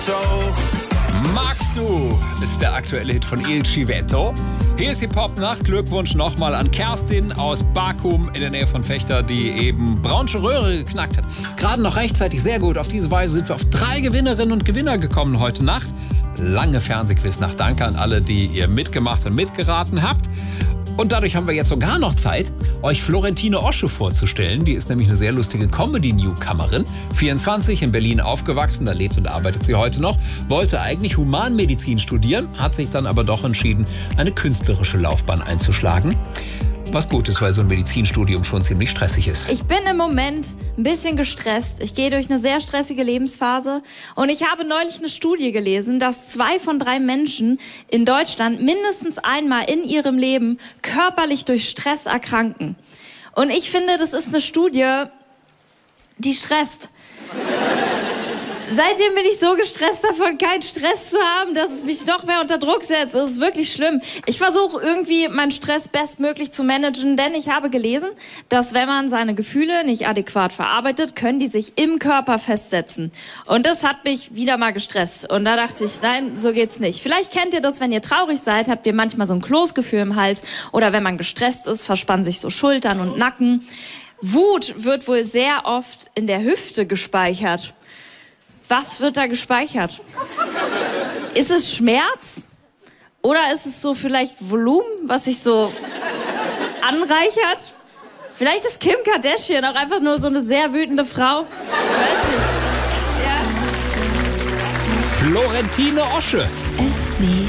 Magst du, ist der aktuelle Hit von Il Civetto. Hier ist die Popnacht. Glückwunsch nochmal an Kerstin aus Bakum in der Nähe von Vechta, die eben Braunsche Röhre geknackt hat. Gerade noch rechtzeitig, sehr gut. Auf diese Weise sind wir auf 3 Gewinnerinnen und Gewinner gekommen heute Nacht. Lange Fernsehquiznacht. Danke an alle, die ihr mitgemacht und mitgeraten habt. Und dadurch haben wir jetzt sogar noch Zeit, euch Florentine Osche vorzustellen. Die ist nämlich eine sehr lustige Comedy-Newcomerin. 24, in Berlin aufgewachsen, da lebt und arbeitet sie heute noch. Wollte eigentlich Humanmedizin studieren, hat sich dann aber doch entschieden, eine künstlerische Laufbahn einzuschlagen. Was gut ist, weil so ein Medizinstudium schon ziemlich stressig ist. Ich bin im Moment ein bisschen gestresst. Ich gehe durch eine sehr stressige Lebensphase. Und ich habe neulich eine Studie gelesen, dass 2 von 3 Menschen in Deutschland mindestens einmal in ihrem Leben körperlich durch Stress erkranken. Und ich finde, das ist eine Studie, die stresst. Seitdem bin ich so gestresst davon, keinen Stress zu haben, dass es mich noch mehr unter Druck setzt. Das ist wirklich schlimm. Ich versuche irgendwie meinen Stress bestmöglich zu managen, denn ich habe gelesen, dass wenn man seine Gefühle nicht adäquat verarbeitet, können die sich im Körper festsetzen. Und das hat mich wieder mal gestresst. Und da dachte ich, nein, so geht's nicht. Vielleicht kennt ihr das, wenn ihr traurig seid, habt ihr manchmal so ein Kloßgefühl im Hals. Oder wenn man gestresst ist, verspannen sich so Schultern und Nacken. Wut wird wohl sehr oft in der Hüfte gespeichert. Was wird da gespeichert? Ist es Schmerz? Oder ist es so vielleicht Volumen, was sich so anreichert? Vielleicht ist Kim Kardashian auch einfach nur so eine sehr wütende Frau. Ich weiß nicht. Ja. Florentine Osche. SWR